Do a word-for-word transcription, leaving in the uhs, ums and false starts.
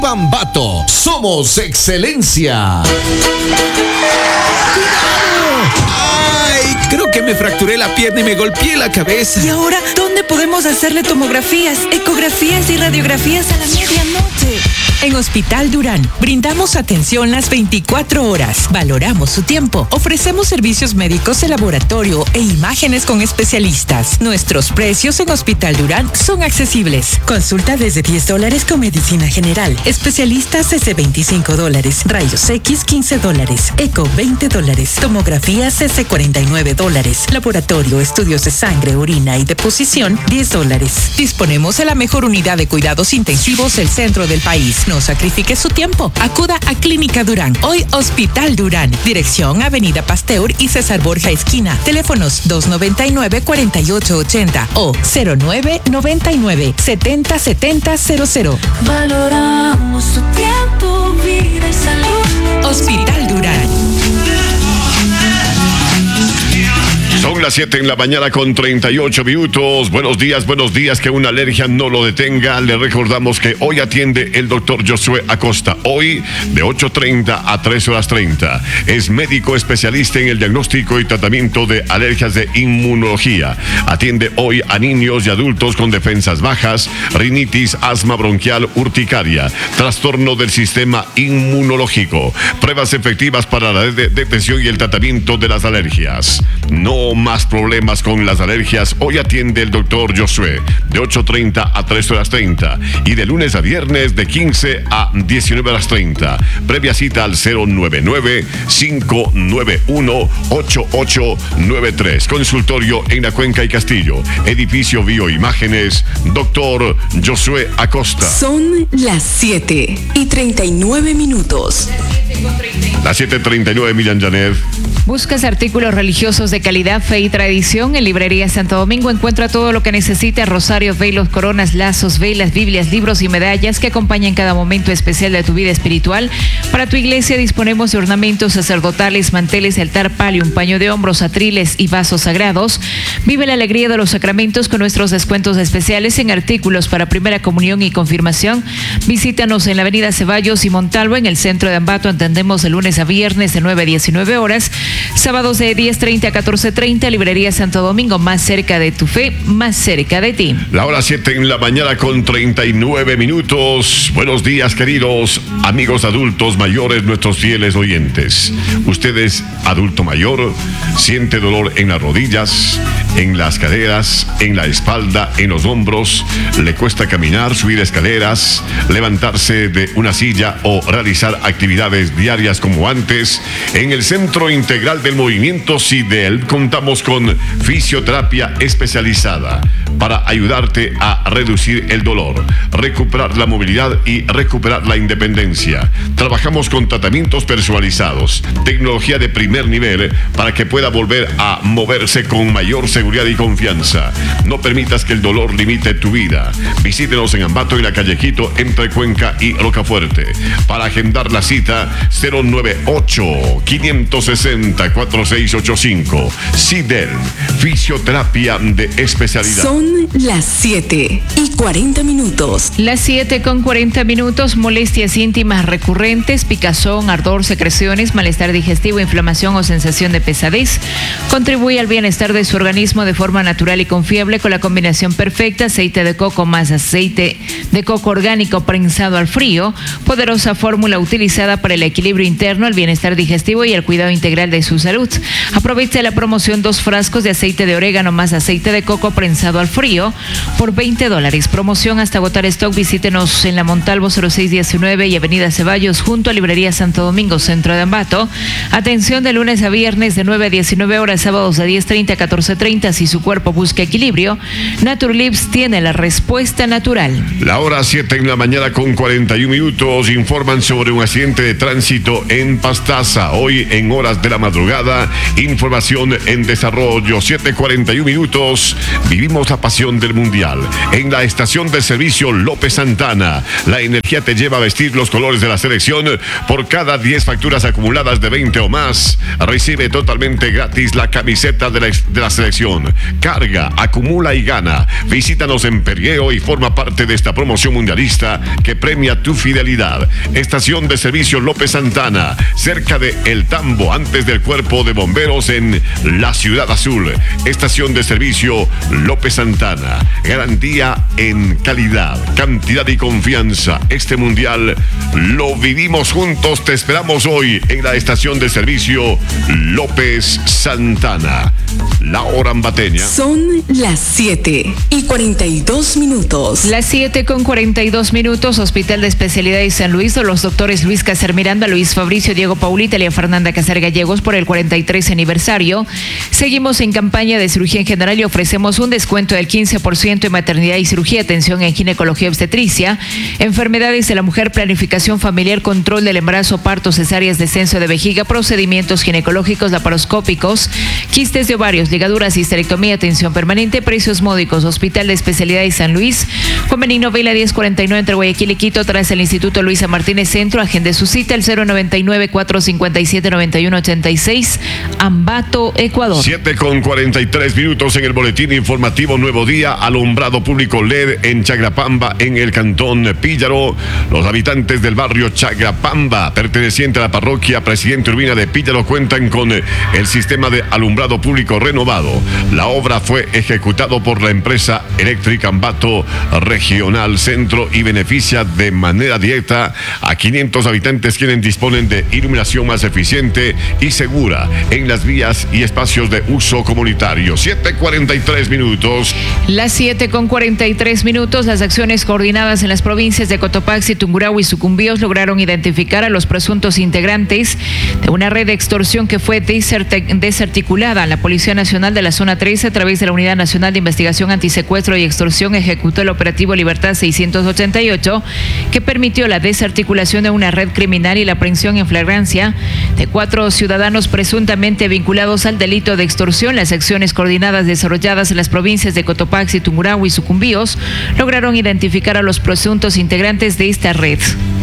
Ambato, somos excelencia. ¡Ay! Creo que me fracturé la pierna y me golpeé la cabeza. ¿Y ahora dónde podemos hacerle tomografías, ecografías y radiografías a la medianoche? En Hospital Durán brindamos atención las veinticuatro horas, valoramos su tiempo, ofrecemos servicios médicos de laboratorio e imágenes con especialistas. Nuestros precios en Hospital Durán son accesibles. Consulta desde diez dólares con medicina general, especialistas desde veinticinco dólares, rayos X quince dólares, eco veinte dólares, tomografías desde cuarenta y nueve dólares, laboratorio, estudios de sangre, orina y deposición diez dólares. Disponemos de la mejor unidad de cuidados intensivos del centro del país. No sacrifique su tiempo. Acuda a Clínica Durán. Hoy Hospital Durán. Dirección Avenida Pasteur y César Borja Esquina. Teléfonos dos noventa y nueve, cuarenta y ocho ochenta o cero nueve noventa y nueve, setenta setenta cero cero. Valoramos su tiempo, vida y salud. Hospital Durán. Son las siete en la mañana con treinta y ocho minutos. Buenos días, buenos días. Que una alergia no lo detenga. Le recordamos que hoy atiende el doctor Josué Acosta. Hoy de ocho treinta a tres horas treinta. Es médico especialista en el diagnóstico y tratamiento de alergias de inmunología. Atiende hoy a niños y adultos con defensas bajas, rinitis, asma bronquial, urticaria, trastorno del sistema inmunológico. Pruebas efectivas para la de- detección y el tratamiento de las alergias. No más problemas con las alergias. Hoy atiende el doctor Josué de ocho treinta a tres horas treinta y de lunes a viernes de quince a diecinueve horas treinta. Previa cita al cero nueve nueve, cinco nueve uno, ocho ocho nueve tres. Consultorio en la Cuenca y Castillo. Edificio Bioimágenes. Doctor Josué Acosta. Son las siete y treinta y nueve minutos. Las siete treinta y nueve, Miriam Janet. ¿Buscas artículos religiosos de calidad, fe y tradición? En Librería Santo Domingo encuentra todo lo que necesitas: rosarios, velos, coronas, lazos, velas, biblias, libros y medallas que acompañan cada momento especial de tu vida espiritual. Para tu iglesia disponemos de ornamentos sacerdotales, manteles de altar, palio, un paño de hombros, atriles y vasos sagrados. Vive la alegría de los sacramentos con nuestros descuentos especiales en artículos para primera comunión y confirmación. Visítanos en la avenida Ceballos y Montalvo, en el centro de Ambato. Atendemos de lunes a viernes de nueve a diecinueve horas. Sábados de diez treinta a catorce treinta, Librería Santo Domingo, más cerca de tu fe, más cerca de ti. La hora siete en la mañana con treinta y nueve minutos. Buenos días, queridos amigos adultos mayores, nuestros fieles oyentes. Usted es adulto mayor, siente dolor en las rodillas, en las caderas, en la espalda, en los hombros, le cuesta caminar, subir escaleras, levantarse de una silla o realizar actividades diarias como antes. En el Centro Integral del Movimiento CIDEL contamos con fisioterapia especializada para ayudarte a reducir el dolor, recuperar la movilidad y recuperar la independencia. Trabajamos con tratamientos personalizados, tecnología de primer nivel para que pueda volver a moverse con mayor seguridad y confianza. No permitas que el dolor limite tu vida. Visítenos en Ambato, en la calle Quito, entre Cuenca y Rocafuerte. Para agendar la cita, cero nueve ocho, cinco seis cero, cuatro seis ocho cinco. CIDEL, fisioterapia de especialidad. Son las siete y cuarenta minutos. Las siete con cuarenta minutos. Molestias íntimas recurrentes, picazón, ardor, secreciones, malestar digestivo, inflamación o sensación de pesadez. Contribuye al bienestar de su organismo de forma natural y confiable con la combinación perfecta: aceite de coco más aceite de coco orgánico prensado al frío. Poderosa fórmula utilizada para el equilibrio interno, el bienestar digestivo y el cuidado integral de su salud. Aprovecha la promoción: dos frascos de aceite de orégano más aceite de coco prensado al frío por veinte dólares. Promoción hasta agotar stock. Visítenos en la Montalvo cero seis diecinueve y Avenida Ceballos, junto a Librería Santo Domingo, centro de Ambato. Atención de lunes a viernes de nueve a diecinueve horas, sábados de diez treinta a catorce treinta. Si su cuerpo busca equilibrio, Naturlips tiene la respuesta natural. La hora siete en la mañana con cuarenta y un minutos. Informan sobre un accidente de tránsito en Pastaza. Hoy en horas de la madrugada. Información en desarrollo. siete cuarenta y un minutos. Vivimos la pasión del Mundial. En la estación de servicio López Santana, la energía te lleva a vestir los colores de la selección. Por cada diez facturas acumuladas de veinte o más, recibe totalmente gratis la camiseta de la, de la selección. Carga, acumula y gana. Visítanos en Perieo y forma parte de esta promoción mundialista que premia tu fidelidad. Estación de servicio López Santana, cerca de El Tambo, antes del Cuerpo de Bomberos en la Ciudad Azul. Estación de servicio López Santana. Garantía en calidad, cantidad y confianza. Este mundial lo vivimos juntos. Te esperamos hoy en la estación de servicio López Santana. La hora ambateña. Son las siete y cuarenta y dos minutos. Las siete con cuarenta y dos minutos. Hospital de Especialidades San Luis, de los doctores Luis Cácer Miranda, Luis Fabricio, Diego Paulita y Fernanda Cácer Gallegos, por el cuarenta y tres aniversario. Seguimos en campaña de cirugía en general y ofrecemos un descuento del quince por ciento en maternidad y cirugía, atención en ginecología y obstetricia, enfermedades de la mujer, planificación familiar, control del embarazo, partos, cesáreas, descenso de vejiga, procedimientos ginecológicos, laparoscópicos, quistes de ovarios, ligaduras, histerectomía, atención permanente, precios módicos. Hospital de Especialidades San Luis, Juan Benigno Vela diez cuarenta y nueve entre Guayaquil y Quito, tras el Instituto Luisa Martínez Centro. Agende su cita el cero noventa y nueve, cuatrocientos cincuenta y siete, noventa y uno ochenta y seis, Ambato, Ecuador. siete con cuarenta y tres minutos en el boletín informativo Nuevo Día. Alumbrado público L E D en Chagrapamba, en el cantón Píllaro. Los habitantes del barrio Chagrapamba, perteneciente a la parroquia Presidente Urbina de Píllaro, cuentan con el sistema de alumbrado público renovado. La obra fue ejecutado por la empresa eléctrica Ambato Regional Centro y beneficia de manera directa a quinientos habitantes quienes disponen de iluminación más eficiente y segura en las vías y espacios de uso comunitario. siete cuarenta y tres minutos. Las siete con cuarenta y tres minutos. Las acciones coordinadas en las provincias de Cotopaxi, Tungurahua y Sucumbíos lograron identificar a los presuntos integrantes de una red de extorsión que fue desarticulada. La Policía Nacional de la Zona trece, a través de la Unidad Nacional de Investigación Antisecuestro y Extorsión, ejecutó el operativo Libertad seiscientos ochenta y ocho, que permitió la desarticulación de una red criminal y la aprehensión en flagrancia de cuatro ciudadanos presuntamente vinculados al delito de extorsión. Las acciones coordinadas desarrolladas en las provincias de Cotopaxi, Tungurahua y Sucumbíos lograron identificar a los presuntos integrantes de esta red.